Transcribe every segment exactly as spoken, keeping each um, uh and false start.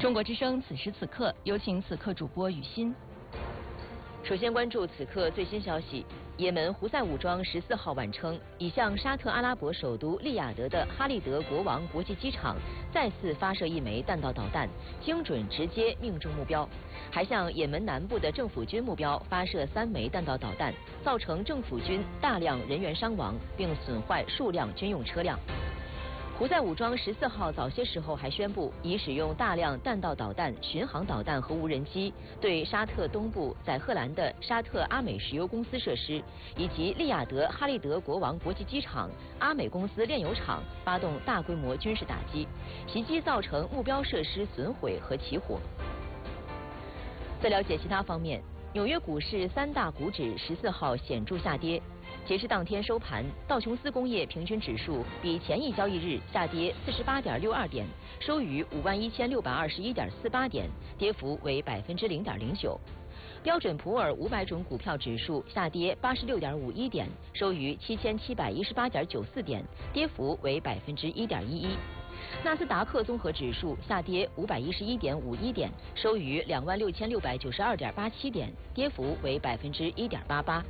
中国之声此时此刻，有请此刻主播雨欣。 首先关注此刻最新消息。也门胡塞武装十四号晚称，已向沙特阿拉伯首都利雅得的哈利德国王国际机场再次发射一枚弹道导弹，精准直接命中目标，还向也门南部的政府军目标发射三枚弹道导弹，造成政府军大量人员伤亡，并损坏数辆军用车辆。胡塞武装十四号早些时候还宣布，已使用大量弹道导弹、巡航导弹和无人机，对沙特东部载荷兰的沙特阿美石油公司设施以及利雅得哈利德国王国际机场、阿美公司炼油厂发动大规模军事打击，袭击造成目标设施损毁和起火。再了解其他方面，纽约股市三大股指十四号显著下跌。截至当天收盘，道琼斯工业平均指数比前一交易日下跌四十八点六二点，收于五万一千六百二十一点四八点，跌幅为百分之零点零九。标准普尔五百种股票指数下跌八十六点五一点，收于七千七百一十八点九四点，跌幅为百分之一点一一。纳斯达克综合指数下跌五百一十一点五一点，收于两万六千六百九十二点八七点，跌幅为百分之一点八八。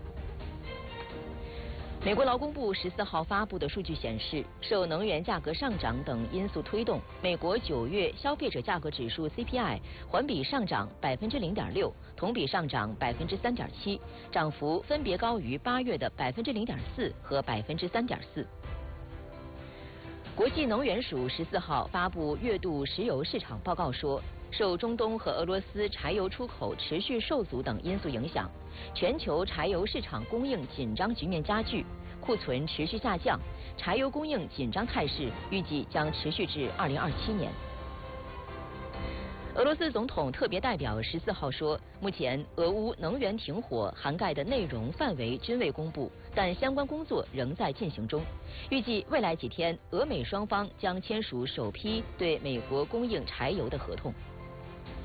美国劳工部十四号发布的数据显示，受能源价格上涨等因素推动，美国九月消费者价格指数 C P I 环比上涨百分之零点六，同比上涨百分之三点七，涨幅分别高于八月的百分之零点四和百分之三点四。国际能源署十四号发布月度石油市场报告说，受中东和俄罗斯柴油出口持续受阻等因素影响，全球柴油市场供应紧张局面加剧，库存持续下降，柴油供应紧张态势预计将持续至二零二七年。俄罗斯总统特别代表十四号说，目前俄乌能源停火涵盖的内容范围均未公布，但相关工作仍在进行中。预计未来几天，俄美双方将签署首批对美国供应柴油的合同。